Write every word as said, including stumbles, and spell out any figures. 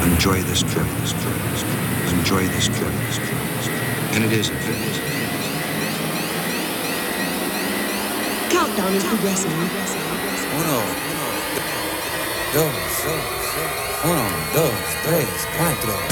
Enjoy this trip. Enjoy this trip. And it is a trip. Countdown is progressing. Uno, dos, uno, dos, tres, cuatro.